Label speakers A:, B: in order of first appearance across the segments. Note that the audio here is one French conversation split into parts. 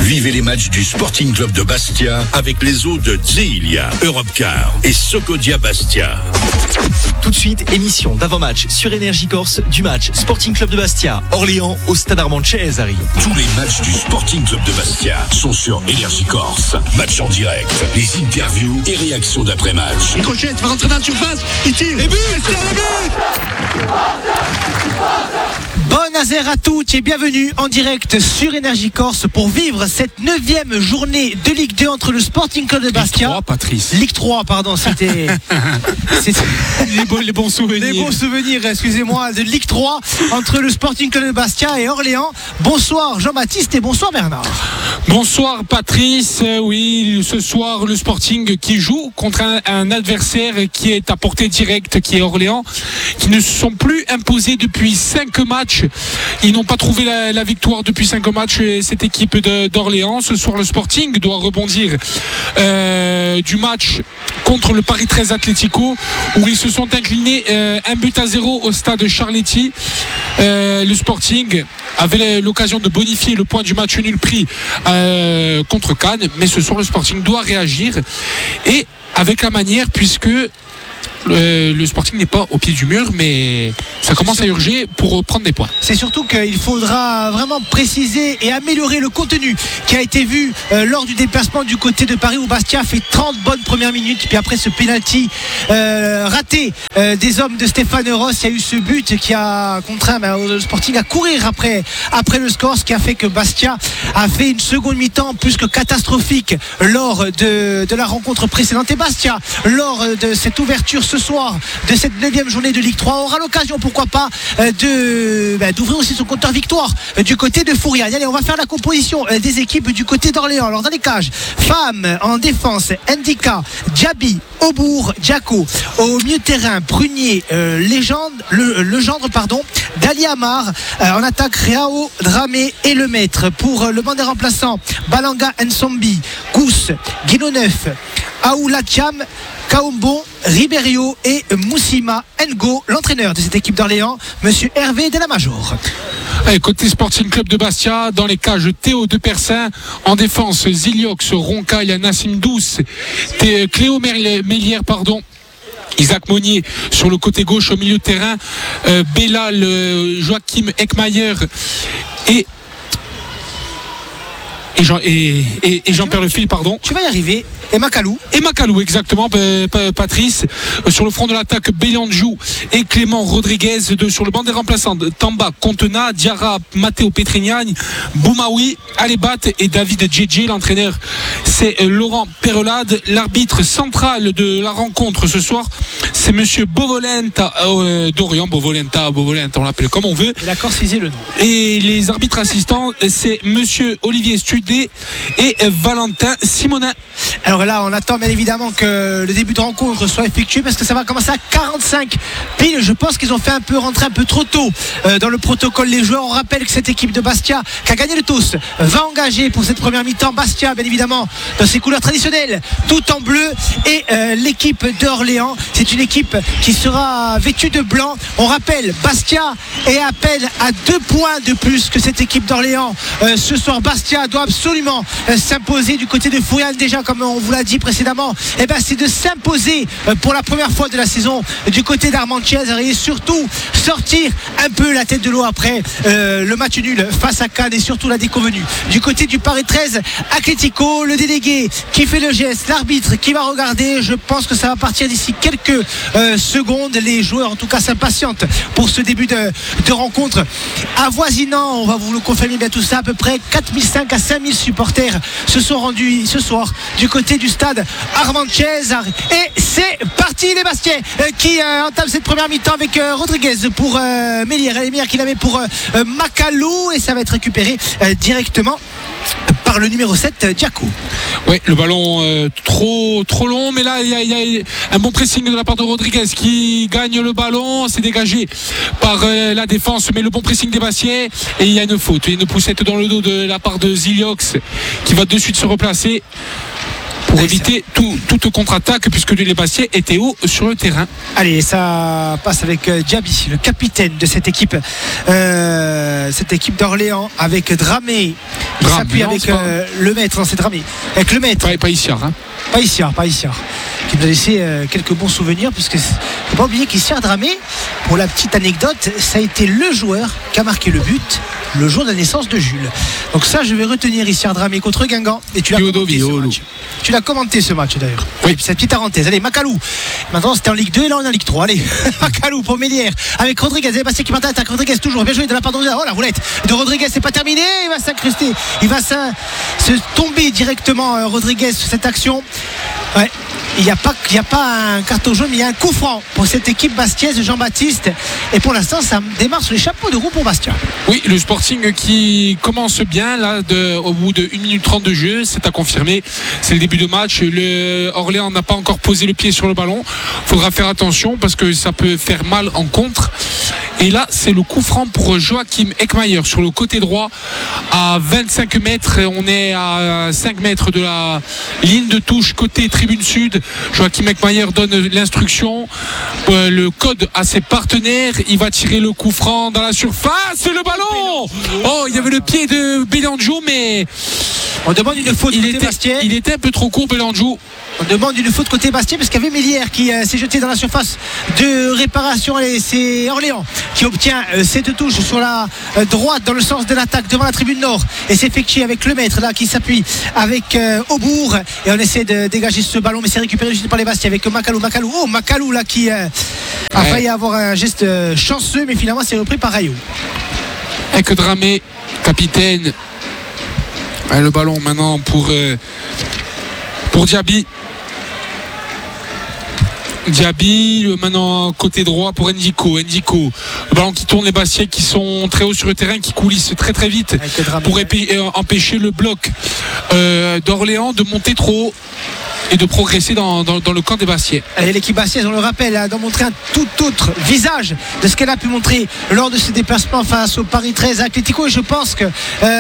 A: Vivez les matchs du Sporting Club de Bastia avec les eaux de Zelia, Europcar et Socodia Bastia.
B: Tout de suite, émission d'avant-match sur Énergie Corse du match Sporting Club de Bastia, Orléans au Stade Armand Cesari.
A: Tous les matchs du Sporting Club de Bastia sont sur Énergie Corse. Match en direct, les interviews et réactions d'après-match.
C: Il crochette, va rentrer dans la surface, il tire, et but,
D: Bonne azère à toutes et bienvenue en direct sur Énergie Corse pour vivre cette 9e journée de Ligue 2 entre le Sporting Club de Bastia.
E: Ligue 3, Patrice.
D: Ligue 3, pardon, c'était
E: les bons souvenirs.
D: Les bons souvenirs, excusez-moi, de Ligue 3 entre le Sporting Club de Bastia et Orléans. Bonsoir Jean-Baptiste et bonsoir Bernard.
E: Bonsoir Patrice, oui, ce soir le Sporting qui joue contre un adversaire qui est à portée directe, qui est Orléans, qui ne se sont plus imposés depuis 5 matchs. Ils n'ont pas trouvé la victoire depuis 5 matchs, cette équipe d'Orléans. Ce soir le Sporting doit rebondir du match contre le Paris 13 Atlético où ils se sont inclinés 1-0 au stade Charletti. Le Sporting avait l'occasion de bonifier le point du match nul pris contre Cannes, mais ce soir le Sporting doit réagir et avec la manière, puisque le Sporting n'est pas au pied du mur, mais ça commence à urger pour prendre des points.
D: C'est surtout qu'il faudra vraiment préciser et améliorer le contenu qui a été vu lors du déplacement du côté de Paris où Bastia a fait 30 bonnes premières minutes, puis après ce penalty raté des hommes de Stéphane Ross, il y a eu ce but qui a contraint le Sporting à courir après le score, ce qui a fait que Bastia a fait une seconde mi-temps plus que catastrophique lors de la rencontre précédente. Et Bastia, lors de cette ouverture ce soir de cette 9e journée de Ligue 3, aura l'occasion, pourquoi pas, d'ouvrir aussi son compteur victoire du côté de Fourian. Allez, on va faire la composition des équipes du côté d'Orléans. Alors dans les cages, femmes en défense, Ndika, Djabi, Aubourg, Diaco. Au milieu de terrain, Prunier, Legendre, Dali Amar. En attaque, Reao, Dramé et Le Maître. Pour le banc des remplaçants, Balanga Nsombi, Gous, Guinoneuf, Aoulatiam, Kaombon, Riberio et Moussima Ngo. L'entraîneur de cette équipe d'Orléans, monsieur Hervé Delamajor.
E: Côté Sporting Club de Bastia, dans les cages, Théo de Persin. En défense, Ziliox, Roncaille, Nassim Douce, Cléo Mélière, Isaac Monnier sur le côté gauche. Au milieu de terrain, Bellal, Joachim Eckmayer et Jean-Pierre Le Fil,
D: Tu vas y arriver. Et Macalou,
E: exactement, Patrice. Sur le front de l'attaque, Bélandjou et Clément Rodriguez. Sur le banc des remplaçants, Tamba, Contena, Diarra, Matteo Petrignani, Boumaoui, Alébat et David Djedje. L'entraîneur, c'est Laurent Perrelade. L'arbitre central de la rencontre ce soir, c'est monsieur Bovolenta d'Orient. Bovolenta, on l'appelle comme on veut.
D: Il a corcisé le nom.
E: Et les arbitres assistants, c'est monsieur Olivier Studé et Valentin Simonin.
D: Alors là, on attend bien évidemment que le début de rencontre soit effectué parce que ça va commencer à 45 pile. Je pense qu'ils ont fait rentrer un peu trop tôt dans le protocole les joueurs. On rappelle que cette équipe de Bastia qui a gagné le TOS va engager pour cette première mi-temps. Bastia, bien évidemment, dans ses couleurs traditionnelles, tout en bleu. Et l'équipe d'Orléans, c'est une équipe qui sera vêtue de blanc. On rappelle, Bastia est à peine à 2 points de plus que cette équipe d'Orléans. Ce soir, Bastia doit absolument s'imposer du côté de Fourian. Déjà, comme on vous l'a dit précédemment, c'est de s'imposer pour la première fois de la saison du côté d'Armand Cesari et surtout sortir un peu la tête de l'eau après le match nul face à Cannes et surtout la déconvenue du côté du Paris 13 Atlético. Le délégué qui fait le geste, l'arbitre qui va regarder. Je pense que ça va partir d'ici quelques secondes. Les joueurs en tout cas s'impatientent pour ce début de rencontre avoisinant, on va vous le confirmer bien tout ça, à peu près 4500 à 5000 supporters se sont rendus ce soir du côté du stade Armand Cesari. Et c'est parti, les Bastiais qui entament cette première mi-temps avec Rodriguez pour Mélière qui la met pour Macalou et ça va être récupéré directement par le numéro 7 Diaco.
E: Oui, le ballon trop long, mais là il y a un bon pressing de la part de Rodriguez qui gagne le ballon, c'est dégagé par la défense, mais le bon pressing des Bastiais et il y a une faute, une poussette dans le dos de la part de Ziliox qui va de suite se replacer pour éviter toute contre-attaque puisque les Bastiais étaient hauts sur le terrain.
D: Allez, ça passe avec Djabi, le capitaine de cette équipe d'Orléans, avec Dramé, qui
E: Drame,
D: s'appuie
E: non,
D: avec
E: c'est pas-
D: le maître, non, c'est Dramé. Avec le maître,
E: Pas Issiar, hein.
D: pas Issiar, qui nous a laissé quelques bons souvenirs, puisque faut pas oublier qu'Issiar Dramé, pour la petite anecdote, ça a été le joueur qui a marqué le but le jour de la naissance de Jules. Donc ça, je vais retenir Issiar Dramé contre Guingamp. Et tu l'as commenté ce match. Tu l'as commenté ce match d'ailleurs.
E: Oui.
D: Et puis cette petite parenthèse. Allez, Macalou. Maintenant, c'était en Ligue 2 et là, on est en Ligue 3. Allez, Macalou pour Mélière. Avec Rodriguez. Et Bastien qui part à l'attaque. Rodriguez toujours. Bien joué de la part de Rodriguez. Oh, la roulette de Rodriguez, c'est pas terminé. Il va s'incruster. Il va se tomber directement, Rodriguez, sur cette action. Ouais. Il n'y a pas un carton jaune, mais il y a un coup franc pour cette équipe bastiaise de Jean-Baptiste. Et pour l'instant, ça démarre sur les chapeaux de roue pour Bastia.
E: Oui, le Sporting qui commence bien là, au bout de 1 minute 30 de jeu, c'est à confirmer. C'est le début de match. Le Orléans n'a pas encore posé le pied sur le ballon. Il faudra faire attention parce que ça peut faire mal en contre. Et là, c'est le coup franc pour Joachim Eckmayer sur le côté droit à 25 mètres. On est à 5 mètres de la ligne de touche côté tribune sud. Joachim Eckmayer donne l'instruction, le code à ses partenaires. Il va tirer le coup franc dans la surface. Le ballon. Oh, il y avait le pied de Bélandjou, mais
D: On demande une faute côté Bastien.
E: Il était un peu trop court, Bélandjou.
D: On demande une faute côté Bastien parce qu'il y avait Mélière qui s'est jeté dans la surface de réparation. Et c'est Orléans qui obtient cette touche sur la droite dans le sens de l'attaque devant la tribune nord. Et c'est effectué avec le maître là qui s'appuie avec Aubourg. Et on essaie de dégager ce ballon, mais c'est récupéré juste par les Bastiens avec Macalou. Oh, Macalou là qui a failli avoir un geste chanceux, mais finalement c'est repris par Rayo.
E: Avec Dramé, capitaine. Le ballon maintenant pour Diaby. Diaby, maintenant côté droit pour Ndiko. Le ballon qui tourne, les Bastiais qui sont très hauts sur le terrain, qui coulissent très très vite pour empêcher le bloc d'Orléans de monter trop haut et de progresser dans le camp des Bastiais.
D: Et l'équipe bastiaise, on le rappelle, a montré un tout autre visage de ce qu'elle a pu montrer lors de ses déplacements face au Paris 13 Atlético. Et je pense que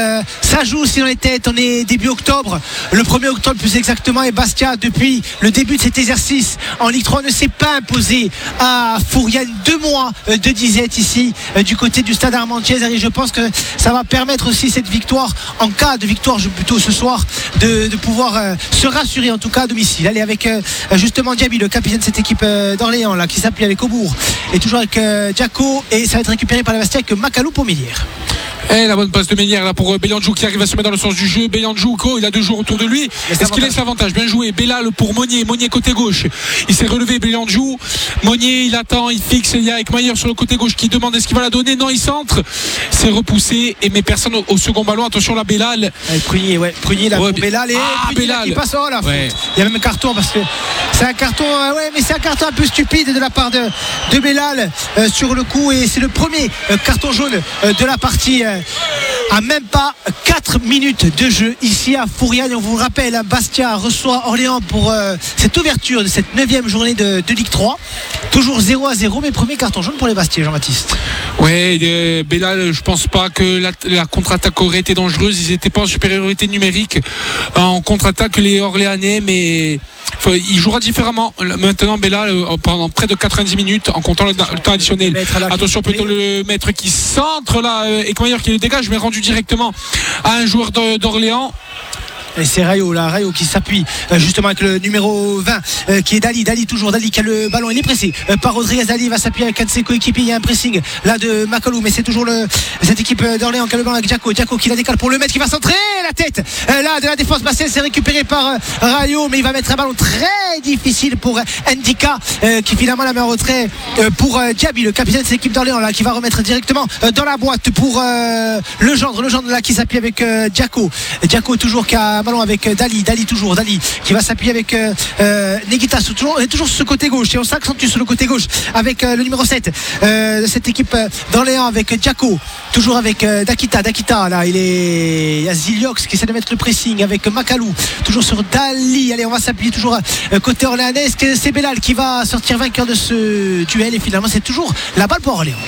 D: ça joue aussi dans les têtes. On est début octobre, le 1er octobre plus exactement, et Bastia, depuis le début de cet exercice en Ligue 3, ne s'est pas imposé à Fouriane. 2 mois de disette ici du côté du stade Armentières. Et je pense que ça va permettre aussi cette victoire, en cas de victoire plutôt ce soir, de pouvoir se rassurer en tout cas à domicile. Allez, avec justement Diaby, le capitaine de cette équipe d'Orléans là, qui s'appuie avec Aubourg et toujours avec Diaco, et ça va être récupéré par la Bastia avec Macalou pour Mélière.
E: Et la bonne passe de Mélière là pour Bélandjou qui arrive à se mettre dans le sens du jeu. Bélandjou, il a 2 joueurs autour de lui. Est-ce qu'il laisse l'avantage? Bien joué. Bellal pour Monnier côté gauche. Il s'est relevé, Bélandjou. Monnier, il attend, il fixe. Il y a Eckmayer sur le côté gauche qui demande est-ce qu'il va la donner. Non, il centre. C'est repoussé et met personne au second ballon. Attention là, Bellal.
D: Prunier là pour Bellal, et
E: Bellal
D: qui passe la faute.
E: Ouais.
D: Il y a même un carton parce que c'est un carton mais c'est un carton un peu stupide de la part de Bellal sur le coup, et c'est le premier carton jaune de la partie à même pas 4 minutes de jeu ici à Fouriane. Et on vous rappelle, Bastia reçoit Orléans pour cette ouverture de cette 9e journée de Ligue 3. Toujours 0-0, mais premier carton jaune pour les Bastiais, Jean-Baptiste.
E: Ouais, Bellal, je pense pas que la contre-attaque aurait été dangereuse. Ils n'étaient pas en supériorité numérique en contre-attaque, les Orléanais, mais il jouera différemment maintenant. Bellal pendant près de 90 minutes en comptant le temps additionnel. Attention, plutôt le maître qui centre là, Eckmayer qui le dégage, mais rendu directement à un joueur d'Orléans.
D: Et c'est Rayo qui s'appuie justement avec le numéro 20 qui est Dali qui a le ballon. Il est pressé par Rodriguez. Dali va s'appuyer avec un de ses coéquipiers. Il y a un pressing là de Macalou, mais c'est toujours cette équipe d'Orléans qui a le ballon avec Diaco qui la décale pour le mettre, qui va centrer la tête là de la défense bastiaise. C'est récupéré par Rayo, mais il va mettre un ballon très difficile pour Ndika qui finalement la met en retrait pour Diaby, le capitaine de cette équipe d'Orléans là, qui va remettre directement dans la boîte pour Legendre là qui s'appuie avec Diaco toujours qui a ballon avec Dali qui va s'appuyer avec Negita toujours sur ce côté gauche, et on s'accentue sur le côté gauche avec le numéro 7 de cette équipe d'Orléans avec Diaco, toujours avec Dakita là, il y a Ziliox qui essaie de mettre le pressing avec Macalou, toujours sur Dali. Allez, on va s'appuyer toujours côté orléanais. Est-ce que c'est Bellal qui va sortir vainqueur de ce duel? Et finalement c'est toujours la balle pour Orléans.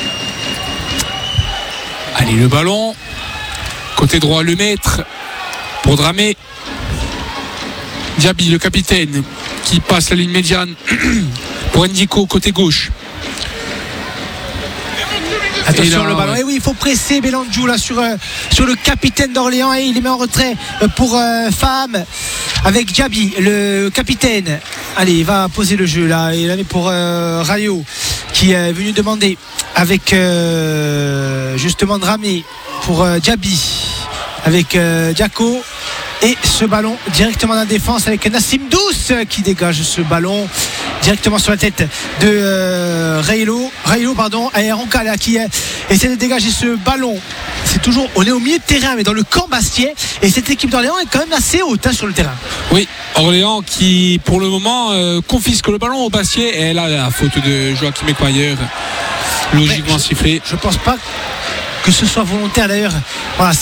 E: Allez, le ballon côté droit, le maître pour Dramé. Diaby, le capitaine, qui passe la ligne médiane pour Ndiko côté gauche.
D: Attention le ballon. Et oui, il faut presser Bélandjou là sur le capitaine d'Orléans et il les met en retrait pour Faham avec Diaby, le capitaine. Allez, il va poser le jeu là. Et il est pour Rayo qui est venu demander avec justement Dramé pour Diaby avec Diaco. Et ce ballon directement dans la défense avec Nassim Douce qui dégage ce ballon directement sur la tête de Railo et Roncallia qui essaie de dégager ce ballon. C'est toujours, on est au milieu de terrain mais dans le camp Bastiais et cette équipe d'Orléans est quand même assez haute sur le terrain.
E: Oui, Orléans qui pour le moment confisque le ballon au Bastiais et là la faute de Joachim Equayer logiquement sifflée.
D: Je pense pas que ce soit volontaire d'ailleurs. Voilà,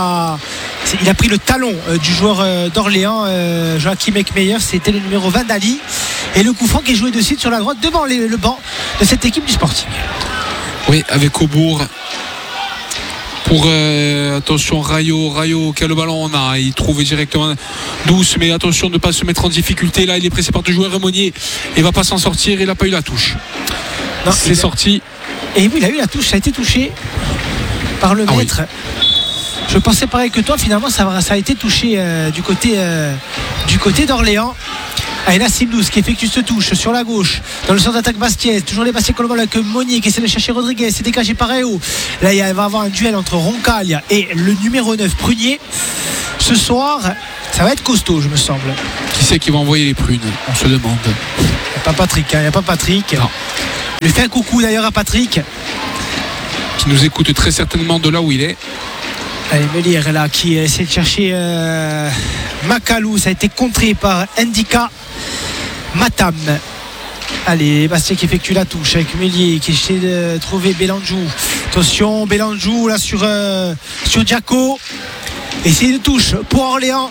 D: il a pris le talon du joueur d'Orléans, Joachim Eckmeyer. C'était le numéro 20 d'Ali. Et le coup franc qui est joué de suite sur la droite devant le banc de cette équipe du Sporting.
E: Oui, avec Aubourg. Pour attention Rayo qui a le ballon, il trouve directement Douce, mais attention de ne pas se mettre en difficulté. Là il est pressé par deux joueurs. Monnier il va pas s'en sortir, il n'a pas eu la touche. Non, c'est sorti.
D: Et oui, il a eu la touche, ça a été touché par le maître. Oui. Je pensais pareil que toi, finalement ça a été touché du côté d'Orléans. Et Nassim Douce qui effectue ce touche sur la gauche dans le centre d'attaque Bastiais, toujours les Bastiais Colombo avec Monnier qui essaie de chercher Rodriguez, c'est dégagé par Réo. Là il va y avoir un duel entre Roncallia et le numéro 9 Prunier. Ce soir ça va être costaud, je me semble.
E: Qui c'est qui va envoyer les prunes, on se demande.
D: Il n'y a pas Patrick. Non. Je fais un coucou d'ailleurs à Patrick
E: qui nous écoute très certainement de là où il est.
D: Allez, Melière là qui essaie de chercher Macalou, ça a été contré par Ndika Matam. Allez, Bastien qui effectue la touche avec Mélier qui essaie de trouver Bélandjou. Attention, Bélandjou là sur Diaco. Essayez de touche pour Orléans.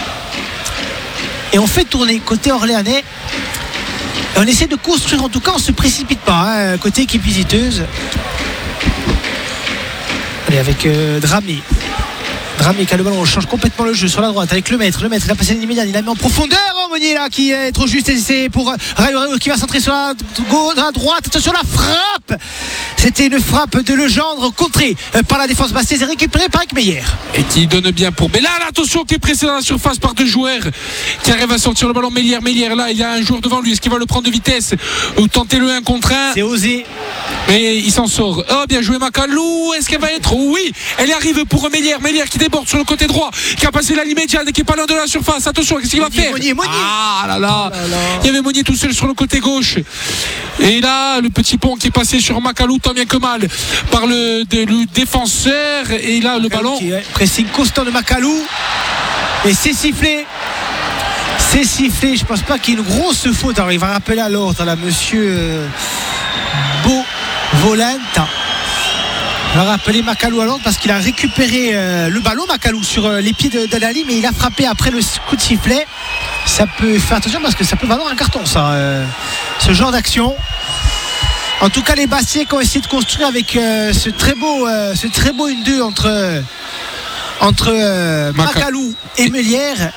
D: Et on fait tourner côté orléanais. Et on essaie de construire, en tout cas on ne se précipite pas côté équipe visiteuse. Allez, avec Dramé qui a le ballon, on change complètement le jeu sur la droite avec le maître il a passé l'immédiat, il a mis en profondeur Monnier là qui est trop juste et c'est pour Rayo qui va centrer sur la droite. Attention la frappe, c'était une frappe de Legendre contrée par la défense bastiaise et récupérée par Eckmeyer
E: et qui donne bien pour Bellal. Attention qui est pressé dans la surface par deux joueurs qui arrivent à sortir le ballon. Mélière là il y a un joueur devant lui, est-ce qu'il va le prendre de vitesse ou tenter le 1 contre 1?
D: C'est osé
E: mais il s'en sort. Oh bien joué Macalou, est-ce qu'elle va être? Oui, elle arrive pour Mélière qui déborde sur le côté droit, qui a passé la ligne médiane et qui est pas loin de la surface. Attention, qu'est-ce qu'il va faire?
D: Monnier.
E: Ah là là. Il y avait Monnier tout seul sur le côté gauche. Et là, le petit pont qui est passé sur Macalou, tant bien que mal, par le défenseur. Et là, le ballon.
D: Pressing constant de Macalou. Et c'est sifflé. Je pense pas qu'il y ait une grosse faute. Alors, il va rappeler à l'ordre, là, monsieur Volanta. On va rappeler Macalou à l'ordre parce qu'il a récupéré le ballon Macalou sur les pieds d'Adali, mais il a frappé après le coup de sifflet. Ça peut faire attention parce que ça peut valoir un carton ce genre d'action. En tout cas les Bastiais qui ont essayé de construire avec ce très beau 1-2 entre Macalou et Melière.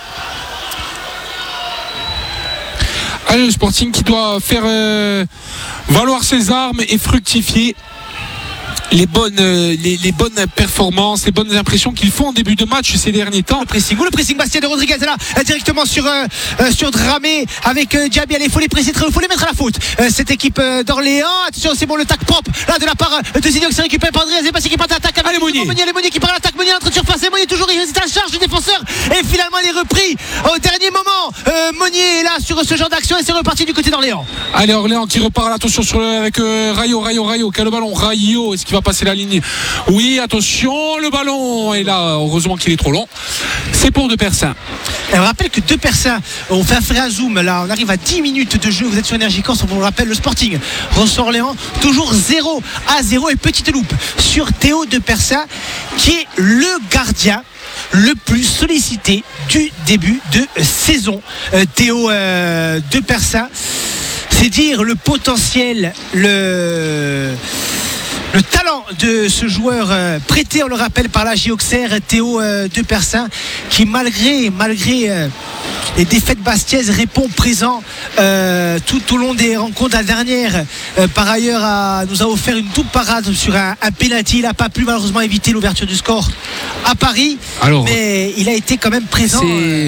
E: Allez, le Sporting qui doit faire valoir ses armes et fructifier les bonnes performances, les bonnes impressions qu'ils font en début de match ces derniers temps.
D: Le pressing Bastien de Rodriguez là directement sur Dramé avec Diaby. Allez, il faut les presser, il faut les mettre à la faute cette équipe d'Orléans. Attention, c'est bon, le tac propre là de la part de Zidane qui s'est récupéré par André Zébastien qui part à l'attaque.
E: Allez, Monnier
D: qui part à l'attaque, Monnier à l'entrée de surface et Monnier toujours il résiste à la charge du défenseur et finalement il est repris au dernier moment. Monnier est là sur ce genre d'action et c'est reparti du côté d'Orléans.
E: Allez, Orléans qui repart, attention avec Rayo qui a le ballon. Rayo, est-ce qu'il va passer la ligne? Oui, attention, le ballon et là heureusement qu'il est trop long, c'est pour De Persin.
D: Et on rappelle que De Persin, on fait un frère zoom là, on arrive à 10 minutes de jeu, vous êtes sur Énergie Corse, on vous le rappelle, le Sporting reçoit Orléans toujours 0-0 et petite loupe sur Théo De Persin qui est le gardien le plus sollicité du début de saison. Théo De Persin, c'est dire le potentiel, le talent de ce joueur prêté, on le rappelle, par la Auxerre, Théo De Persin, qui malgré les défaites bastiaises répond présent tout au long des rencontres. La dernière, par ailleurs, nous a offert une double parade sur un penalty. Il n'a pas pu malheureusement éviter l'ouverture du score à Paris.
E: Alors,
D: mais il a été quand même présent.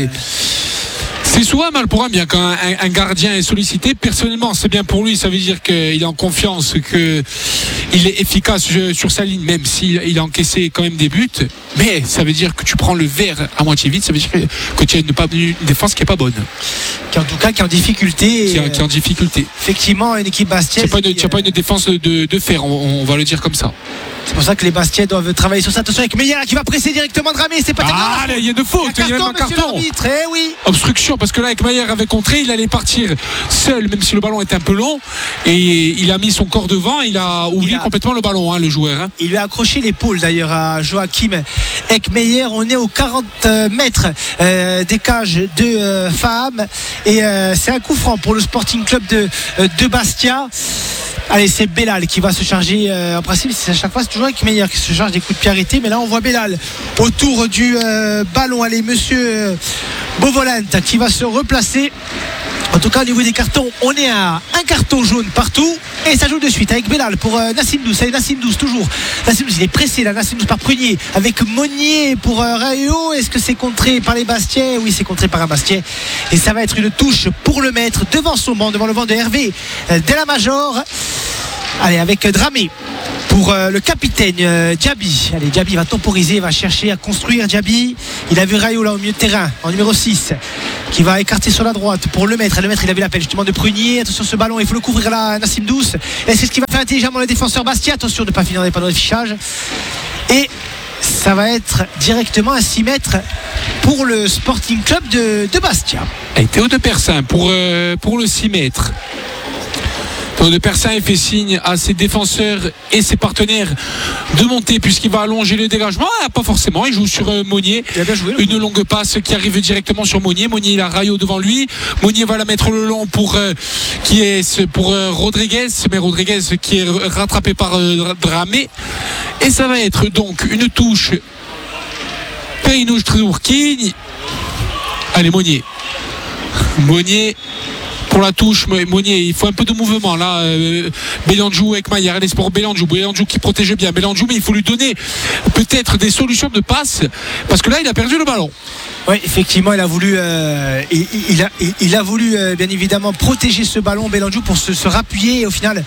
E: C'est souvent mal pour un bien quand un gardien est sollicité. Personnellement, c'est bien pour lui. Ça veut dire qu'il est en confiance, qu'il est efficace sur sa ligne, même s'il a encaissé quand même des buts. Mais ça veut dire que tu prends le verre à moitié vide. Ça veut dire que tu as une défense qui n'est pas bonne.
D: Qui en tout cas qui est en difficulté.
E: Qui est en difficulté.
D: Effectivement, une équipe bastiaise.
E: Tu n'as pas une défense de fer, on va le dire comme ça.
D: C'est pour ça que les Bastiais doivent travailler sur ça. Attention avec Meyer qui va presser directement Dramé. C'est pas
E: il y a de faute. Il y a même un carton.
D: Oui.
E: Obstruction, parce que là, avec Meyer avait contré, il allait partir seul, même si le ballon était un peu long. Et il a mis son corps devant. Il a oublié complètement le ballon, le joueur.
D: Il lui a accroché l'épaule d'ailleurs à Joachim Eckmeyer. On est aux 40 mètres des cages de Faham. Et c'est un coup franc pour le Sporting Club de Bastia. Allez, c'est Bellal qui va se charger. En principe, à chaque fois, c'est toujours Eckmeyer qui se charge des coups de pied arrêtés. Mais là, on voit Bellal autour du ballon. Allez, monsieur Beauvolant qui va se replacer. En tout cas, au niveau des cartons, on est à un carton jaune partout. Et ça joue de suite avec Bellal pour Nassim Douce. Allez, Nassim Douce toujours. Nassim Douce, il est pressé là. Nassim Douce par Prunier avec Monnier pour Rayo. Est-ce que c'est contré par les Bastiais? Oui, c'est contré par un Bastiais. Et ça va être une touche pour le mettre devant son banc, devant le banc de Hervé Della Major. Allez, avec Dramé pour le capitaine Diaby. Allez, Diaby va temporiser, va chercher à construire Diaby. Il a vu Rayo là au milieu de terrain en numéro 6 qui va écarter sur la droite pour le mettre. Et le mettre, il a vu l'appel justement de Prunier. Attention ce ballon, il faut le couvrir là, Nassim Douce. Et c'est ce qui va faire intelligemment le défenseur Bastia. Attention de ne pas finir dans les panneaux d'affichage. Et ça va être directement à 6 mètres pour le Sporting Club de Bastia.
E: Et Théo de Persin pour le 6 mètres. De Persin fait signe à ses défenseurs et ses partenaires de monter puisqu'il va allonger le dégagement. Pas forcément, il joue sur Monnier. Une longue passe qui arrive directement sur Monnier. Monnier, il a Rayo devant lui. Monnier va la mettre le long pour Rodriguez, mais Rodriguez qui est rattrapé par Dramé. Et ça va être donc une touche Perinouche Triourkine. Allez, Monnier pour la touche. Monnier, il faut un peu de mouvement là. Bélandjou avec Maillard, allez, c'est pour Bélandjou qui protégeait bien Bélandjou, mais il faut lui donner peut-être des solutions de passe parce que là il a perdu le ballon.
D: Oui, effectivement, il a voulu bien évidemment protéger ce ballon Bélandjou pour se rappuyer et au final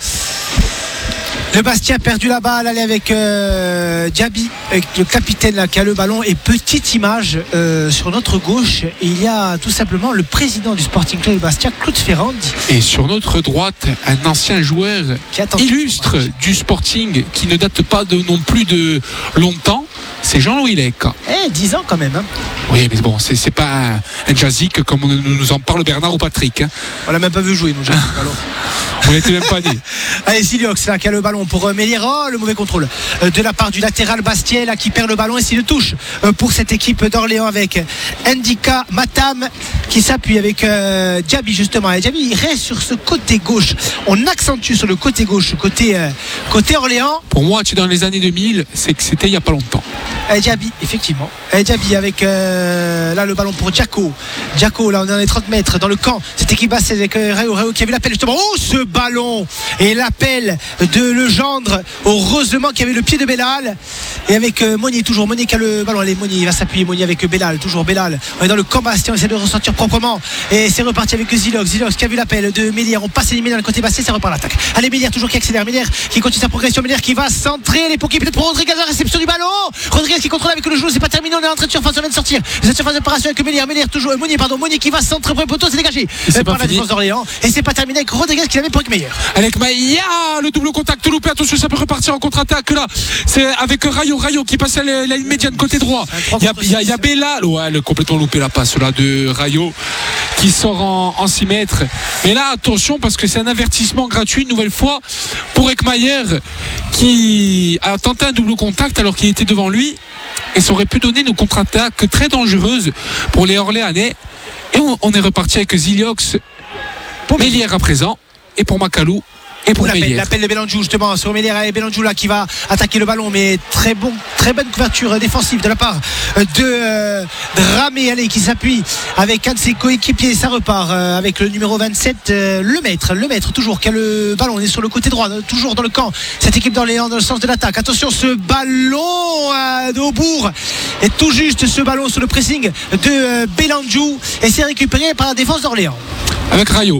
D: le Bastia a perdu la balle. Allez avec Diaby, avec le capitaine là, qui a le ballon. Et petite image sur notre gauche, il y a tout simplement le président du Sporting Club de Bastia, Claude Ferrandi.
E: Et sur notre droite, un ancien joueur illustre du Sporting qui ne date pas non plus de longtemps. C'est Jean-Louis Lec.
D: 10 ans quand même. Hein.
E: Oui, mais bon, c'est pas un jazzique comme nous en parle Bernard ou Patrick. Hein.
D: On l'a même pas vu jouer, nous.
E: On n'était même pas dit.
D: Allez, Siliox là qui a le ballon pour Meliero. Le mauvais contrôle de la part du latéral Bastiais là qui perd le ballon et c'est une touche pour cette équipe d'Orléans avec Ndika Matam qui s'appuie avec Diaby justement. Et Diaby il reste sur ce côté gauche. On accentue sur le côté gauche, côté Orléans.
E: Pour moi, tu es dans les années 2000, c'est que c'était il n'y a pas longtemps.
D: Diaby, effectivement. Diaby avec là le ballon pour Diaco. Diaco, là on est dans les 30 mètres dans le camp. Cette équipe basse avec Rayo qui a vu l'appel justement. Oh, ce ballon et l'appel de Legendre. Heureusement qu'il y avait le pied de Bellal. Et avec Monnier, toujours Monnier qui a le ballon. Allez, Monnier, il va s'appuyer. Monnier avec Bellal. Toujours Bellal. On est dans le camp Bastien. On essaie de ressortir proprement. Et c'est reparti avec Zilox. Zilox qui a vu l'appel de Mélière. On passe éliminer dans le côté Bastien. Ça repart l'attaque. Allez, Mélière toujours qui accélère. Mélière qui continue sa progression. Mélière qui va centrer. Les poquets peut-être pour Rodriguez. La réception du ballon. Rodriguez qui contrôle avec le genou. C'est pas terminé. On est en train de surface. On vient de sortir. Cette surface d'opération avec Mélière. Mélière toujours. Monnier, pardon. Monnier qui va centrer pour le poteau. C'est dégagé. Par la défense d'Orléans. Et c'est pas terminé avec Rodriguez qui l'avait pour Eckmeyer.
E: Avec Maïa, le double contact loupé. Attention, ça peut repartir en contre-attaque là. C'est avec Rayo qui passe à la ligne médiane côté droit. Il y a Bellal. Ouais, le complètement loupé la passe là de Rayo qui sort en 6 mètres. Mais là, attention parce que c'est un avertissement gratuit une nouvelle fois pour Eckmeyer qui a tenté un double contact alors qu'il était devant lui. Et ça aurait pu donner une contre-attaque très dangereuse pour les Orléanais. Et on est reparti avec Ziliox, Mélière à présent. Et pour Macalou, Et pour Meyer.
D: L'appel de Bélandjou justement sur Meyer et Bélandjou là qui va attaquer le ballon, mais très bonne couverture défensive de la part de Dramé, allez, qui s'appuie avec un de ses coéquipiers. Ça repart avec le numéro 27, le maître toujours qui a le ballon. On est sur le côté droit, toujours dans le camp cette équipe d'Orléans dans le sens de l'attaque. Attention, ce ballon de Aubourg est tout juste, ce ballon sur le pressing de Bélandjou, et c'est récupéré par la défense d'Orléans
E: avec Rayo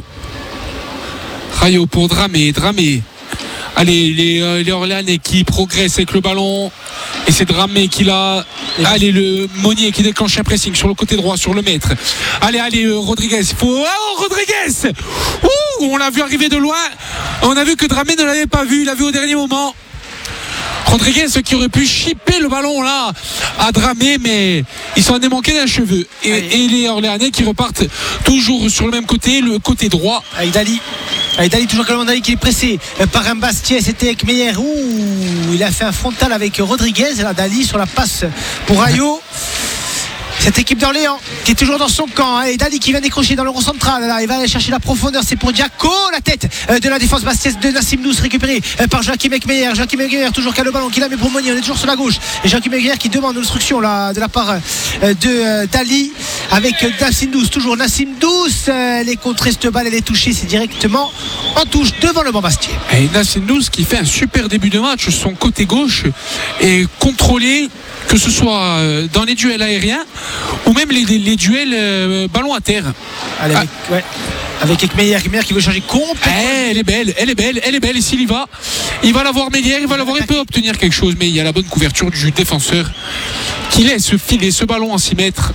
E: pour Dramé. Allez, les Orléanais qui progressent avec le ballon, et c'est Dramé qui l'a. Allez, le Monnier qui déclenche un pressing sur le côté droit, sur le maître. Allez, Rodriguez. Rodriguez. On l'a vu arriver de loin. On a vu que Dramé ne l'avait pas vu. Il l'a vu au dernier moment. Rodriguez qui aurait pu chipper le ballon là à Dramé, mais ils s'en est manqué d'un cheveu. Et les Orléanais qui repartent toujours sur le même côté, le côté droit.
D: Dali, toujours Calvin Dali qui est pressé par un Bastiais. C'était avec Meyer. Il a fait un frontal avec Rodriguez. Là, Dali sur la passe pour Rayo. Cette équipe d'Orléans qui est toujours dans son camp, et Dali qui vient décrocher dans le rond central. Là, il va aller chercher la profondeur. C'est pour Diaco, la tête de la défense bastiaise de Nassim Nous, récupérée par Joachim Meyer. Toujours qui a le ballon, qui la met pour Monnier. On est toujours sur la gauche. Et Joachim Meyer qui demande l'instruction là de la part de Dali avec Nassim Nous. Toujours Nassim Nous. Les contrées, cette balle, elle est touchée. C'est directement en touche devant le banc Bastier.
E: Et Nassim Nous qui fait un super début de match. Son côté gauche est contrôlé, que ce soit dans les duels aériens ou même les duels ballon à terre.
D: Allez, avec Meyer qui veut changer complètement.
E: Elle est belle, et s'il y va, il va l'avoir Meyer, il peut obtenir quelque chose, mais il y a la bonne couverture du défenseur qui laisse filer ce ballon en 6 mètres.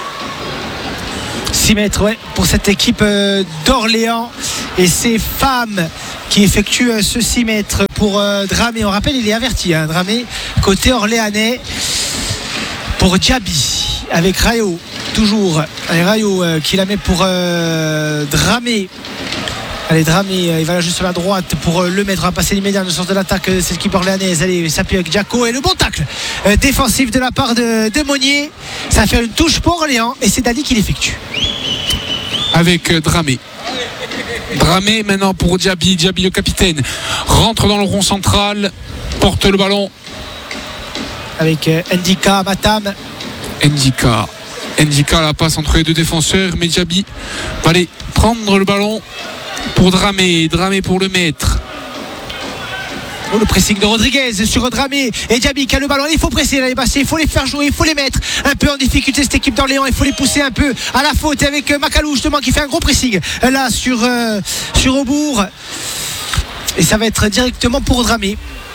D: 6 mètres, pour cette équipe d'Orléans, et ces femmes qui effectuent ce 6 mètres pour Dramé. On rappelle, il est averti, Dramé, côté orléanais, pour Diaby avec Rayo, toujours. Allez, Rayo qui la met pour Dramé. Allez, Dramé, il va là juste sur la droite pour le mettre. On va passer l'immédiat dans le sens de l'attaque. C'est l'équipe orléanaise. Allez, il s'appuie avec Diaco, et le bon tacle défensif de la part de Monnier. Ça fait une touche pour Orléans, et c'est Dali qui l'effectue
E: avec Dramé maintenant pour Diaby le capitaine, rentre dans le rond central, porte le ballon
D: avec Ndika Matam.
E: Ndika la passe entre les deux défenseurs, mais Diaby va aller prendre le ballon pour Dramé pour le maître.
D: Le pressing de Rodriguez sur Dramé, et Diaby qui a le ballon. Il faut presser les Bastiers, il faut les faire jouer, il faut les mettre un peu en difficulté, cette équipe d'Orléans. Il faut les pousser un peu à la faute, avec Macalou justement qui fait un gros pressing là sur Aubourg, et ça va être directement pour Dramé.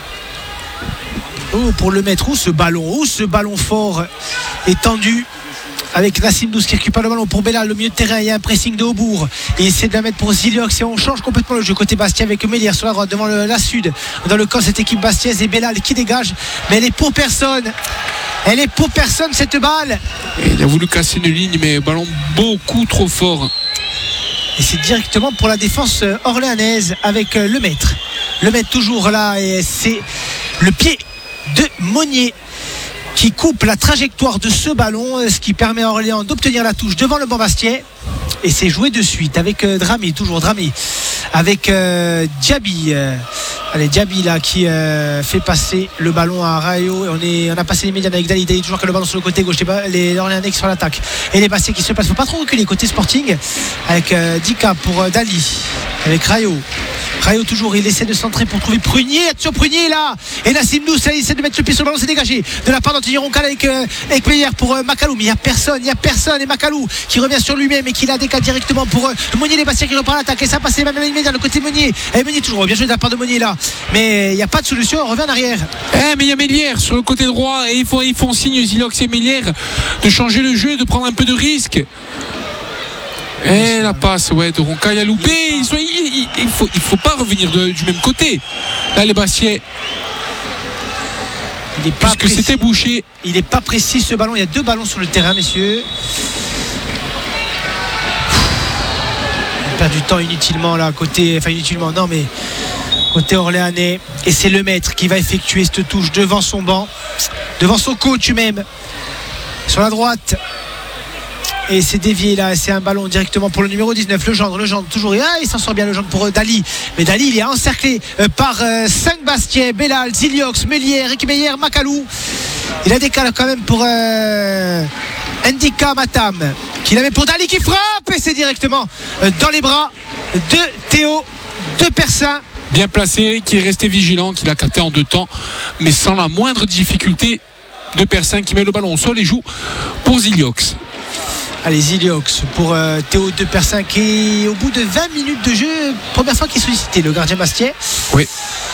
D: Pour le mettre. Ce ballon fort étendu avec Nassim Nous qui récupère le ballon pour Bellal, le milieu de terrain. Il y a un pressing de Aubourg, et il essaie de la mettre pour Ziliox, et on change complètement le jeu côté Bastia avec Mélière sur la droite devant la Sud dans le camp cette équipe bastiaise, et Bellal qui dégage, mais elle est pour personne cette balle,
E: et il a voulu casser une ligne, mais ballon beaucoup trop fort,
D: et c'est directement pour la défense orléanaise avec le maître toujours là, et c'est le pied de Monnier qui coupe la trajectoire de ce ballon, ce qui permet à Orléans d'obtenir la touche devant le banc Bastiais, et c'est joué de suite avec Dramé avec Diaby. Allez, Diaby là qui fait passer le ballon à Rayo, et on a passé les médias avec Dali toujours que le ballon sur le côté gauche, les Orléanais qui sont à l'attaque, et les Bastiais qui se passent. Faut pas trop reculer côté Sporting avec Dika pour Dali avec Rayo toujours, il essaie de centrer pour trouver Prunier. Attention, Prunier là, et Nassim Nous il essaie de mettre le pied sur le ballon, c'est dégagé de la part d'Anthony Roncal avec Meyer pour Macalou, mais il y a personne, et Macalou qui revient sur lui-même et qui la décale directement pour Monnier. Les Bastiens qui reprend l'attaque, et ça passe même dans le côté Monnier, et Monnier toujours bien joué de la part de Monnier là, mais il n'y a pas de solution, on revient en arrière.
E: Mais il y a Mélière sur le côté droit, et ils font signe Zilox et Mélière de changer le jeu, de prendre un peu de risque. Et la passe de Roncaille a loupé. Il faut pas revenir du même côté. Là, les Bastiais, puisque c'était bouché.
D: Il n'est pas précis ce ballon. Il y a 2 ballons sur le terrain, messieurs. On perd du temps inutilement là, côté orléanais. Et c'est le maître qui va effectuer cette touche devant son banc, devant son coach même. Sur la droite, et c'est dévié là, c'est un ballon directement pour le numéro 19, Legendre toujours, il s'en sort bien Legendre pour Dali, mais Dali il est encerclé par 5 Bastiais, Belal, Ziliox, Mélière, Ricky Meyer, Macalou. Il a décalé quand même pour Ndika Matam qui la met pour Dali qui frappe et c'est directement dans les bras de Théo de Persin.
E: Bien placé, qui est resté vigilant, qui l'a capté en 2 temps, mais sans la moindre difficulté de Persin qui met le ballon au sol et joue pour Ziliox.
D: Allez, Ziliox pour Théo de Persin qui, au bout de 20 minutes de jeu, première fois qu'il est sollicité, le gardien Bastiais.
E: Oui.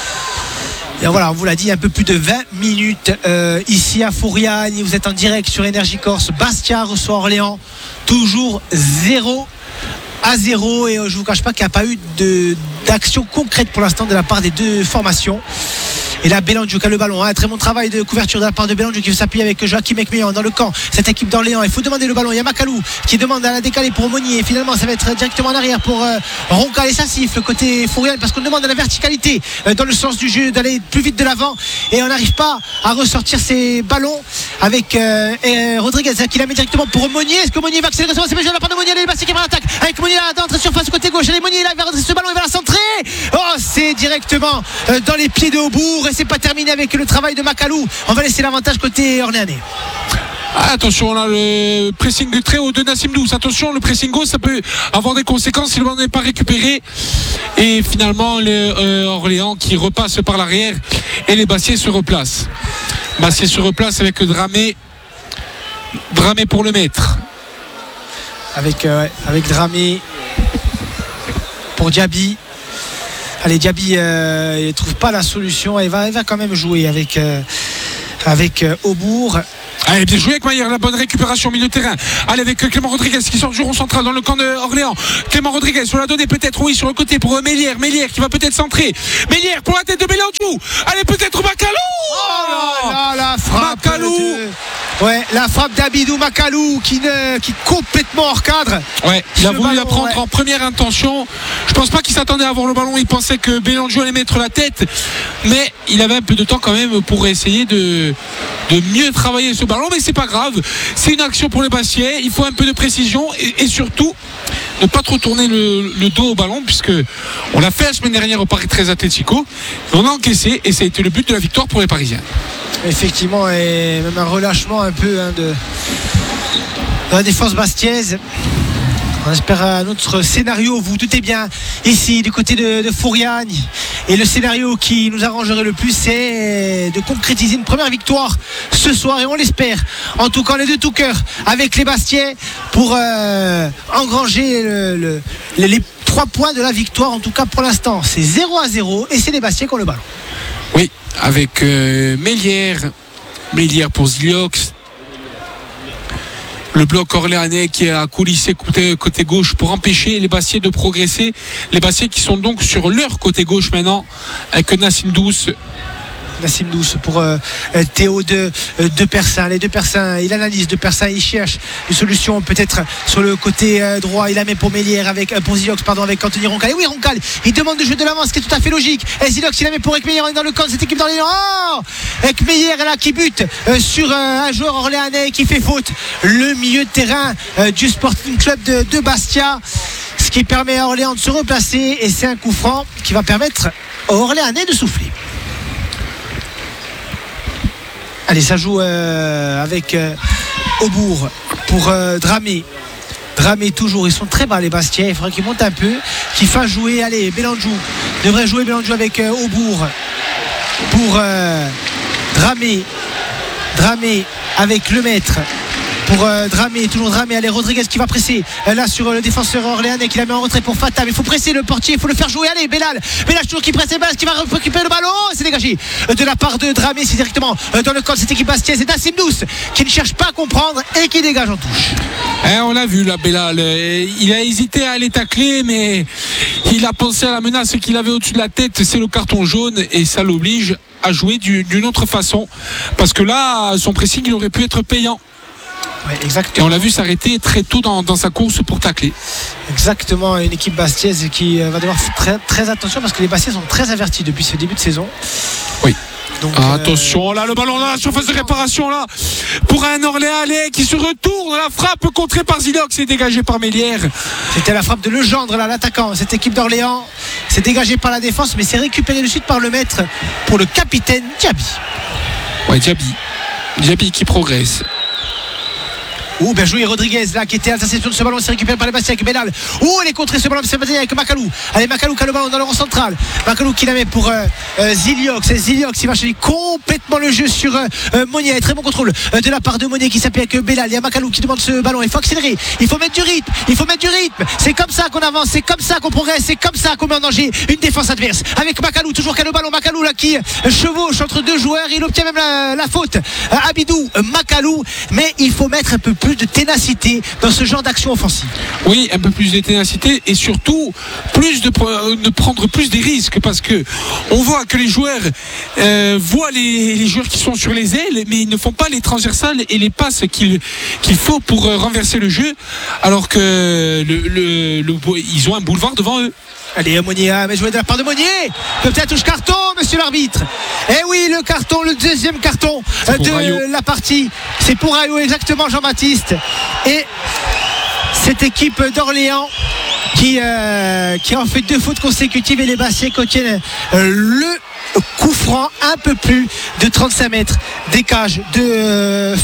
D: Et voilà, on vous l'a dit, un peu plus de 20 minutes ici à Fouriagne. Vous êtes en direct sur Énergie Corse. Bastia reçoit Orléans, toujours 0-0. Et je ne vous cache pas qu'il n'y a pas eu d'action concrète pour l'instant de la part des deux formations. Et là, Bélandjou qui a le ballon. Très bon travail de couverture de la part de Bélandjou qui veut s'appuyer avec Joachim Ekmeyan dans le camp. Cette équipe d'Orléans, il faut demander le ballon. Il y a Macalou qui demande à la décaler pour Monnier. Et finalement, ça va être directement en arrière pour Roncal. Et ça siffle côté Fouriane parce qu'on demande à la verticalité dans le sens du jeu, d'aller plus vite de l'avant. Et on n'arrive pas à ressortir ces ballons avec Rodriguez qui la met directement pour Monnier. Est-ce que Monnier va accélérer? C'est bien joué de la part de Monnier. Allez, le Bastien qui va en attaque avec Monnier là, d'entrée surface côté gauche. Allez, Monnier là, il va redresser ce ballon, il va la centrer. Oh, c'est directement dans les pieds de Aubourg. C'est pas terminé avec le travail de Macalou. On va laisser l'avantage côté orléanais.
E: Attention, là, le pressing très haut de Nassim Douce. Attention, le pressing haut, ça peut avoir des conséquences si le ballon n'est pas récupéré. Et finalement, le Orléans qui repasse par l'arrière et les Bastiais se replacent. Bastiais se replace avec Dramé pour le mettre.
D: Avec Dramé pour Diaby. Allez, Diaby, il ne trouve pas la solution. Il va quand même jouer avec Aubourg.
E: Allez, bien joué avec Maillard, la bonne récupération au milieu de terrain. Allez, avec Clément Rodriguez qui sort du rond central dans le camp d'Orléans. Clément Rodriguez, on l'a donné peut-être, oui, sur le côté pour Mélière qui va peut-être centrer. Mélière pour la tête de Bélandjou. Allez, peut-être Macalou.
D: Oh là là, la frappe
E: Macalou.
D: La frappe d'Abidou Macalou qui complètement hors cadre.
E: Ouais, il a voulu la prendre en première intention. Je pense pas qu'il s'attendait à avoir le ballon. Il pensait que Bélandjou allait mettre la tête, mais il avait un peu de temps quand même pour essayer de mieux travailler ce ballon, mais c'est pas grave. C'est une action pour les Bastiais. Il faut un peu de précision et surtout ne pas trop tourner le dos au ballon, puisque on l'a fait la semaine dernière au Paris 13 Atlético. On a encaissé et ça a été le but de la victoire pour les Parisiens.
D: Effectivement, et même un relâchement un peu de la défense bastiaise. On espère un autre scénario, vous vous doutez bien, ici du côté de Fouriagne. Et le scénario qui nous arrangerait le plus, c'est de concrétiser une première victoire ce soir, et on l'espère. En tout cas, les deux tout cœur avec les Bastiais pour engranger les 3 points de la victoire. En tout cas, pour l'instant, c'est 0-0 et c'est les Bastiais qui ont le ballon.
E: Oui, avec Mélière pour Ziliox. Le bloc orléanais qui a coulissé côté gauche pour empêcher les Bastiais de progresser. Les Bastiais qui sont donc sur leur côté gauche maintenant avec Nassim Douce.
D: Nassim Douce pour Théo de Persin. Les deux Persin, il analyse de Persin, il cherche une solution peut-être sur le côté droit. Il la met pour Mélière pour Ziliox, avec Anthony Roncal. Et oui, Roncal, il demande de jouer de l'avance, ce qui est tout à fait logique. Et Ziliox, il la met pour Ekmeyer dans le camp de cette équipe d'Orléans. Oh, Ekmeyer là qui bute sur un joueur orléanais qui fait faute. Le milieu de terrain du Sporting Club de Bastia. Ce qui permet à Orléans de se replacer. Et c'est un coup franc qui va permettre aux Orléanais de souffler. Allez, ça joue avec Aubourg pour Dramé. Dramé toujours, ils sont très bas les Bastiais. Il faudrait qu'ils montent un peu, qu'ils fassent jouer. Allez, Bélandjou devrait jouer Bélandjou avec Aubourg pour Dramé avec le maître pour Dramé, toujours Dramé. Allez, Rodriguez qui va presser là sur le défenseur orléanais qui la met en retrait pour Fatam. Il faut presser le portier, il faut le faire jouer. Allez, Belal toujours qui presse les balles, qui va récupérer le ballon. C'est dégagé de la part de Dramé. C'est directement dans le camp de cette équipe bastiaise. C'est Nassim Douce qui ne cherche pas à comprendre et qui dégage en touche.
E: On l'a vu là, Belal. Il a hésité à aller tacler, mais il a pensé à la menace qu'il avait au-dessus de la tête. C'est le carton jaune et ça l'oblige à jouer d'une autre façon. Parce que là, son pressing, il aurait pu être payant.
D: Ouais, exactement.
E: Et on l'a vu s'arrêter très tôt dans sa course pour tacler.
D: Exactement, une équipe bastiaise qui va devoir faire très, très attention parce que les Bastiais sont très avertis depuis ce début de saison.
E: Oui.
D: Donc,
E: attention, là, le ballon dans la surface de réparation, là, pour un Orléanais qui se retourne, la frappe contrée par Zilox et dégagée par Mélière.
D: C'était la frappe de Legendre, là, l'attaquant. Cette équipe d'Orléans s'est dégagée par la défense, mais c'est récupéré de suite par le maître pour le capitaine Diaby.
E: Ouais, Diaby qui progresse.
D: Bien joué Rodriguez là qui était à l'interception de ce ballon, c'est récupéré par les Bastiens avec Belal. Elle est contrée ce ballon, c'est passé avec Macalou. Allez, Macalou qui a le ballon dans le rond central. Macalou qui la met pour Ziliox. Et Ziliox il va changer complètement le jeu sur Monnier. Très bon contrôle de la part de Monnier qui s'appuie avec Belal. Il y a Macalou qui demande ce ballon. Il faut accélérer, il faut mettre du rythme. C'est comme ça qu'on avance, c'est comme ça qu'on progresse, c'est comme ça qu'on met en danger une défense adverse. Avec Macalou toujours qui a le ballon. Macalou là qui chevauche entre deux joueurs. Il obtient même la faute. Abidou Macalou. Mais il faut mettre un peu plus de ténacité dans ce genre d'action offensive.
E: Oui, un peu plus de ténacité et surtout de prendre plus des risques parce que on voit que les joueurs voient les joueurs qui sont sur les ailes mais ils ne font pas les transversales et les passes qu'il faut pour renverser le jeu alors que ils ont un boulevard devant eux.
D: Allez, Monnier, mais joué de la part de Monnier. Peut-être touche carton, monsieur l'arbitre. Eh oui, le carton, le deuxième carton de
E: Rayo.
D: La partie. C'est pour Rayo, exactement, Jean-Baptiste. Et cette équipe d'Orléans qui en fait 2 fautes consécutives et les Bastiais contiennent le coup franc un peu plus de 35 mètres des cages de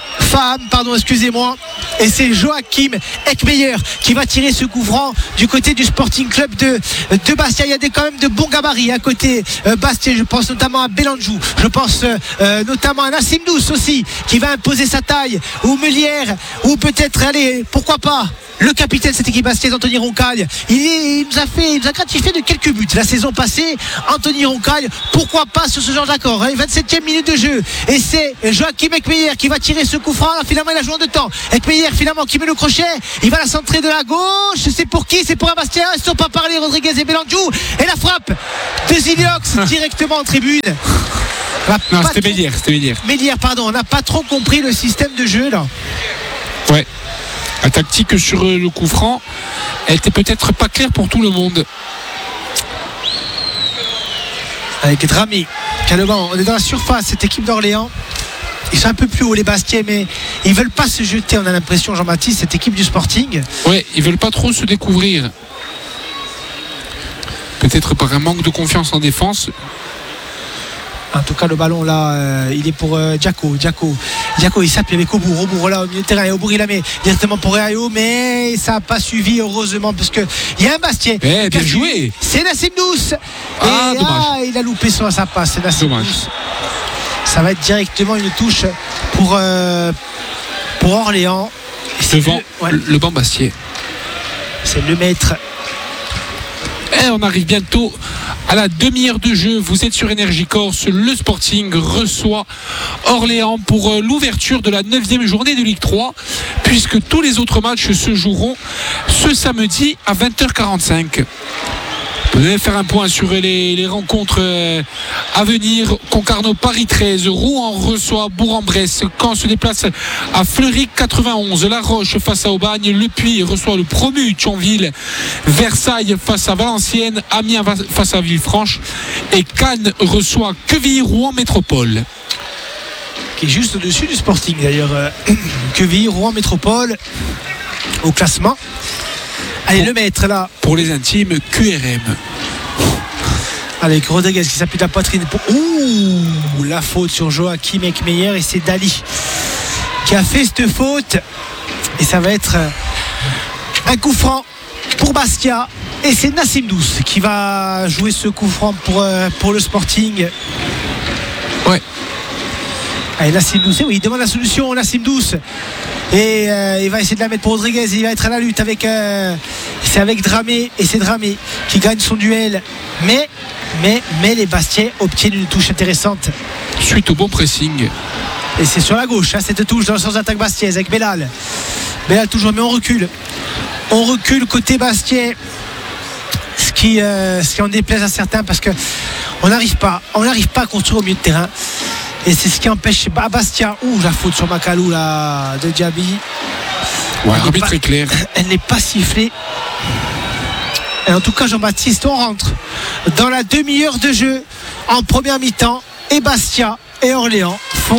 D: excusez-moi, et c'est Joachim Eckmeyer qui va tirer ce coup franc du côté du Sporting Club de Bastia. Il y a quand même de bons gabarits à côté Bastia, je pense notamment à Bélanjou, je pense notamment à Nassim Douce aussi qui va imposer sa taille, ou Melière, ou peut-être, allez, pourquoi pas le capitaine de cette équipe bastiaise, Anthony Roncaille. Il nous a gratifié de quelques buts la saison passée. Anthony Roncaille, pourquoi pas sur ce genre d'accord, 27e minute de jeu. Et c'est Joachim Eckmeyer qui va tirer ce coup franc. Finalement, il a joué en 2 temps. Eckmeyer, finalement, qui met le crochet. Il va la centrer de la gauche. C'est pour qui? C'est pour un Bastien. Ils ne sont pas parlé, Rodriguez et Bélanjou. Et la frappe de Ziliox directement en tribune.
E: Non, c'était Mélière.
D: Mélière, pardon. On n'a pas trop compris le système de jeu, là.
E: Ouais. La tactique sur le coup franc, elle était peut-être pas claire pour tout le monde.
D: Avec Dramé, Calebon, on est dans la surface, cette équipe d'Orléans. Ils sont un peu plus haut les Bastiais, mais ils veulent pas se jeter, on a l'impression, Jean-Baptiste, cette équipe du Sporting.
E: Ouais, ils veulent pas trop se découvrir. Peut-être par un manque de confiance en défense.
D: En tout cas, le ballon là, il est pour Diaco, il s'appuie avec Aubour là au milieu de terrain. Et Aubour il la met directement pour Rayo, mais ça n'a pas suivi, heureusement, parce qu'il y a un Bastien.
E: Bien joué.
D: C'est Nassim Douce.
E: Dommage.
D: Il a loupé sa passe. C'est Nassim Douce. Ça va être directement une touche pour Orléans.
E: Devant le banc Bastiais.
D: C'est le maître.
E: Et on arrive bientôt à la demi-heure de jeu. Vous êtes sur Énergie Corse. Le Sporting reçoit Orléans pour l'ouverture de la 9e journée de Ligue 3, puisque tous les autres matchs se joueront ce samedi à 20h45. Vous allez faire un point sur les rencontres à venir. Concarneau Paris 13, Rouen reçoit Bourg-en-Bresse, Caen se déplace à Fleury 91, La Roche face à Aubagne, Le Puy reçoit le promu Thionville, Versailles face à Valenciennes, Amiens face à Villefranche et Cannes reçoit Quevilly-Rouen Métropole.
D: Qui est juste au-dessus du Sporting d'ailleurs. Quevilly-Rouen Métropole au classement. Allez, le maître là.
E: Pour les intimes, QRM.
D: Avec Rodriguez qui s'appuie de la poitrine. La faute sur Joachim Eckmeyer et c'est Dali qui a fait cette faute. Et ça va être un coup franc pour Bastia. Et c'est Nassim Douce qui va jouer ce coup franc pour le Sporting.
E: Ouais.
D: Allez, Nassim Douce, oui, il demande la solution, Nassim Douce. Et il va essayer de la mettre pour Rodriguez. Il va être à la lutte avec Dramé. Et c'est Dramé qui gagne son duel. Mais les Bastiais obtiennent une touche intéressante.
E: Suite au bon pressing.
D: Et c'est sur la gauche, cette touche dans le sens d'attaque bastiaise avec Belal. Belal toujours, mais on recule. On recule côté Bastiais. Ce qui en déplaise à certains parce qu'on n'arrive pas à construire au milieu de terrain. Et c'est ce qui empêche Bastia. La faute sur Macalou là, de Diaby.
E: Ouais, arbitre est clair.
D: Elle n'est pas sifflée. Et en tout cas, Jean-Baptiste, on rentre dans la demi-heure de jeu en première mi-temps. et Bastia et Orléans font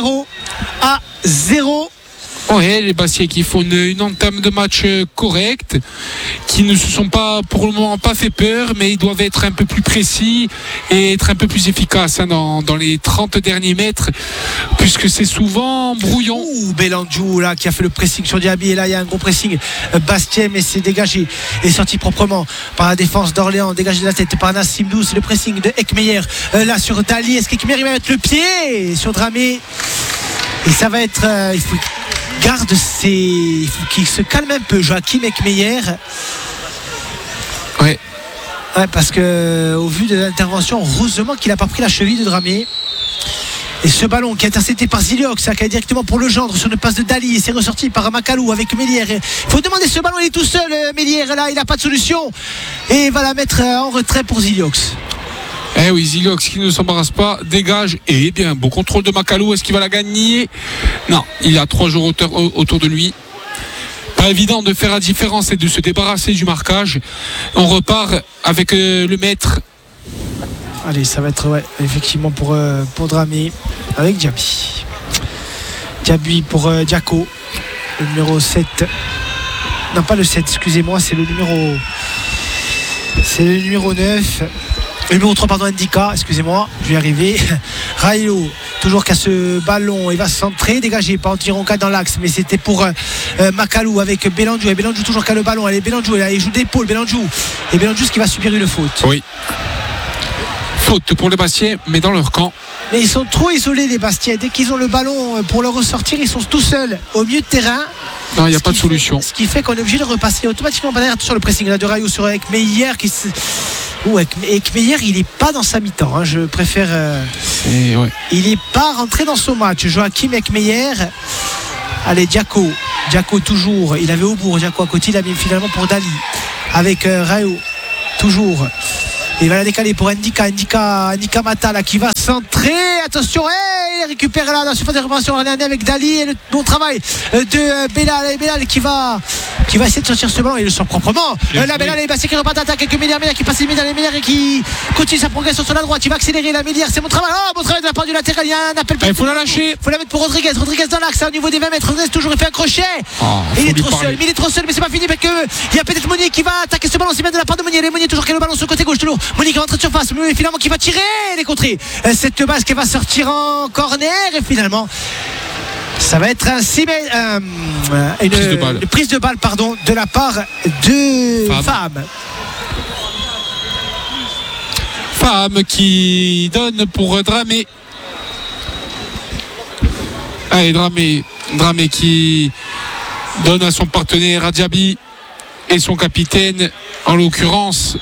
D: 0-0.
E: Ouais, les Bastiais qui font une entame de match correcte, qui ne se sont pas pour le moment pas fait peur, mais ils doivent être un peu plus précis et être un peu plus efficaces dans les 30 derniers mètres, puisque c'est souvent brouillon.
D: Bélandjou là qui a fait le pressing sur Diaby, et là il y a un gros pressing Bastien, mais c'est dégagé et sorti proprement par la défense d'Orléans, dégagé de la tête par Nassim Douce. Le pressing de Ekmeyer là sur Dali. Est-ce qu'Ekmeyer il va mettre le pied sur Dramé? Et ça va être il faut qu'il se calme un peu, Joachim Ekmeyer.
E: Ouais,
D: parce que au vu de l'intervention, heureusement qu'il n'a pas pris la cheville de Dramé. Et ce ballon qui est intercepté par Ziliox, ça qui est directement pour le gendre sur une passe de Dali, et c'est ressorti par Macalou avec Mélière. Il faut demander ce ballon, il est tout seul, Mélière là, il n'a pas de solution et il va la mettre en retrait pour Ziliox.
E: Eh oui, Ziliox qui ne s'embarrasse pas, dégage, et bien, beau contrôle de Macalou. Est-ce qu'il va la gagner? Non, il a 3 joueurs autour de lui. Pas évident de faire la différence et de se débarrasser du marquage. On repart avec le maître.
D: Allez, ça va être effectivement pour Dramé avec Diaby. Diaby pour Diaco, le numéro 7. Non, pas le 7, excusez-moi, c'est le numéro 9. Le numéro 3, pardon, Ndika, excusez-moi, je vais y arriver. Rayo, toujours qu'à ce ballon, il va se centrer, dégager par Antironca dans l'axe, mais c'était pour Macalou avec Bélandjou. Et Bélandjou toujours qu'à le ballon. Allez, Bélandjou, il joue d'épaule, Bélandjou. Et Bélandjou, ce qui va subir une faute.
E: Oui. Faute pour les Bastiais, mais dans leur camp.
D: Mais ils sont trop isolés, les Bastiais. Dès qu'ils ont le ballon pour le ressortir, ils sont tout seuls au milieu de terrain.
E: Non, il n'y a pas de solution.
D: Ce qui fait qu'on est obligé de repasser automatiquement sur le pressing là de Rayo sur Ekmeyer qui Ekmeyer, il n'est pas dans sa mi-temps, hein. Je préfère il n'est pas rentré dans son match. Joachim Ekmeyer. Allez, Diaco toujours, il avait Aubourg, Diaco à côté, il a mis finalement pour Dali avec Rayo toujours. Il va la décaler pour Ndika Mata là, qui va centrer. Attention, il récupère là dans la surface de réparation avec Dali, et le bon travail de Bellal qui va essayer de sortir ce ballon. Il le sort proprement. Là, Bellal et Bastien qui repart d'attaque avec Mélière qui passe les Mélière et qui continue sa progression sur la droite. Il va accélérer la Mélière. C'est mon travail. Bon travail de la part du latéral. Il y a un appel.
E: Il faut la lâcher.
D: Il faut la mettre pour Rodriguez dans l'axe au niveau des 20 mètres. Rodriguez toujours, il fait un crochet. Il est trop seul, mais c'est pas fini parce que il y a peut-être Monnier qui va attaquer ce ballon. C'est bien de la part de Monnier. Monnier toujours qui a le ballon sur le côté gauche toujours. Monnier qui rentre de surface, mais finalement qui va tirer les contrées. Cette base qui va sortir en corner, et finalement ça va être une prise de balle de la part de
E: Femme qui donne pour Dramé. Allez, Dramé qui donne à son partenaire à Diaby et son capitaine en l'occurrence,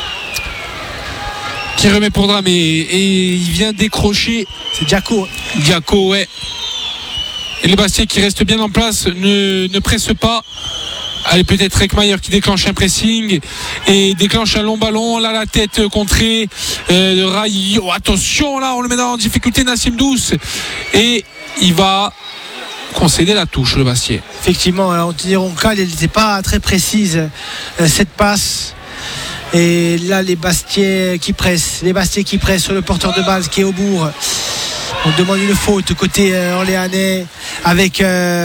E: qui remet pour Dramé, et il vient décrocher.
D: C'est Diaco,
E: ouais. Et les Bastiais qui restent bien en place, ne pressent pas. Allez, peut-être Ekmeyer qui déclenche un pressing et déclenche un long ballon. Là, la tête contrée de Rayo. Attention, là, on le met en difficulté, Nassim Douce. Et il va concéder la touche, le Bastiais.
D: Effectivement, Antironca, elle n'était pas très précise, cette passe. Et là, les Bastiais qui pressent sur le porteur de balle qui est Aubourg. On demande une faute côté orléanais avec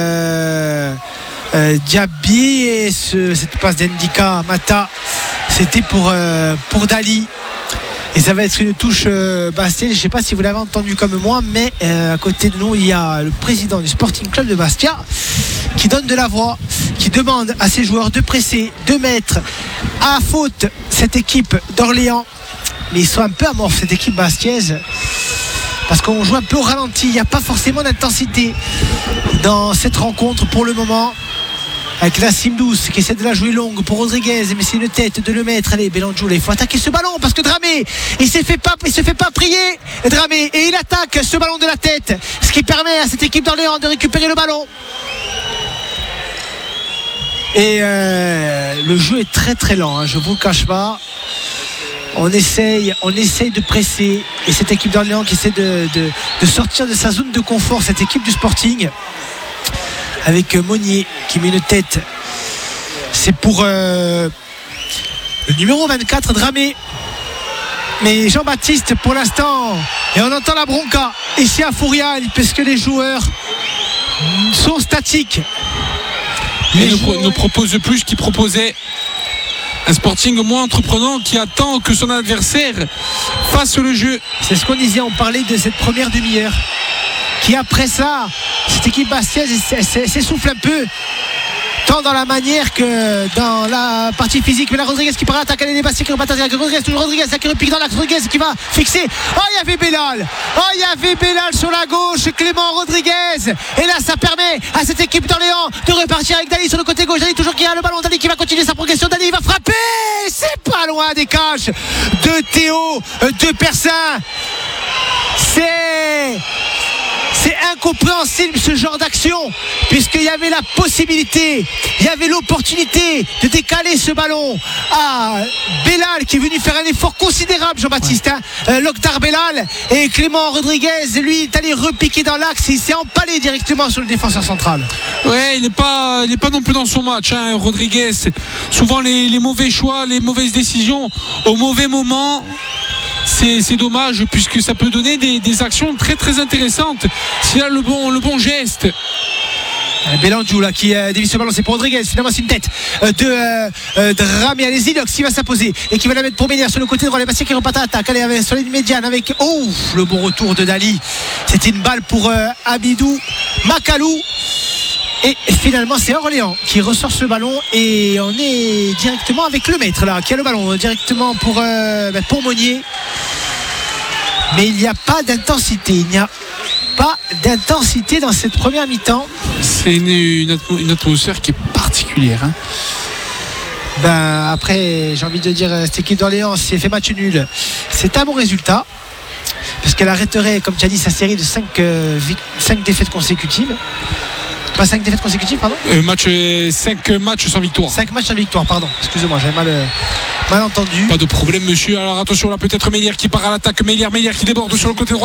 D: Diaby, et cette passe d'Ndika Mata, c'était pour Dali. Et ça va être une touche Bastia. Je ne sais pas si vous l'avez entendu comme moi, mais à côté de nous, il y a le président du Sporting Club de Bastia qui donne de la voix, qui demande à ses joueurs de presser, de mettre à faute cette équipe d'Orléans. Mais ils sont un peu amorphes, cette équipe bastiaise, parce qu'on joue un peu au ralenti. Il n'y a pas forcément d'intensité dans cette rencontre pour le moment. Avec Nassim Douce qui essaie de la jouer longue pour Rodriguez, mais c'est une tête de le mettre. Allez, Bélandjou, il faut attaquer ce ballon parce que Dramé, il se fait pas prier, Dramé, et il attaque ce ballon de la tête, ce qui permet à cette équipe d'Orléans de récupérer le ballon. Et le jeu est très très lent, hein, je vous le cache pas. On essaye de presser, et cette équipe d'Orléans qui essaie de sortir de sa zone de confort, cette équipe du Sporting, avec Monnier qui met une tête. C'est pour le numéro 24, Dramé. Mais Jean-Baptiste, pour l'instant, et on entend la bronca ici à Fourial, parce que les joueurs sont statiques.
E: Il ne propose plus qu'il proposait. Un Sporting moins entreprenant qui attend que son adversaire fasse le jeu.
D: C'est ce qu'on disait, on parlait de cette première demi-heure. Qui après ça, cette équipe bastiaise s'essouffle un peu. Tant dans la manière que dans la partie physique. Mais là, Rodriguez qui part à attaquer les Bastiens qui repartent avec Rodriguez, toujours Rodriguez qui repique dans l'axe, Rodriguez qui va fixer. Oh, il y avait Bellal sur la gauche, Clément Rodriguez. Et là, ça permet à cette équipe d'Orléans de repartir avec Dali sur le côté gauche. Dali toujours qui a le ballon, Dali qui va continuer sa progression. Dali va frapper. C'est pas loin des cages de Théo, de Persin. C'est incompréhensible ce genre d'action, puisqu'il y avait la possibilité, il y avait l'opportunité de décaler ce ballon à Bellal qui est venu faire un effort considérable, Jean-Baptiste, Lokdar Bellal, et Clément Rodriguez, lui, est allé repiquer dans l'axe et il s'est empalé directement sur le défenseur central.
E: Ouais, il n'est pas non plus dans son match, Rodriguez. Souvent les mauvais choix, les mauvaises décisions au mauvais moment. C'est dommage puisque ça peut donner des actions très très intéressantes s'il a le bon geste.
D: Bélandjou là qui dévisse ce ballon, c'est pour Rodriguez. Finalement c'est une tête de Dramé Alezilox qui va s'imposer et qui va la mettre pour Ménière sur le côté droit. Les Bastiens qui repartent à l'attaque. Allez, avec sur la ligne médiane avec le bon retour de Dali. C'était une balle pour Abidou Makalou. Et finalement c'est Orléans qui ressort ce ballon et on est directement avec le maître là qui a le ballon directement pour Monnier. Mais il n'y a pas d'intensité. Il n'y a pas d'intensité dans cette première mi-temps.
E: C'est une atmosphère qui est particulière.
D: Après, j'ai envie de dire, cette équipe d'Orléans, si elle fait match nul, c'est un bon résultat. Parce qu'elle arrêterait, comme tu as dit, sa série de 5 défaites consécutives. Pas 5 défaites consécutives, pardon
E: 5 matchs sans victoire.
D: 5 matchs sans victoire, pardon. Excusez-moi, j'avais mal entendu.
E: Pas de problème, monsieur. Alors attention, là peut-être Mélière qui part à l'attaque. Mélière qui déborde sur le côté droit.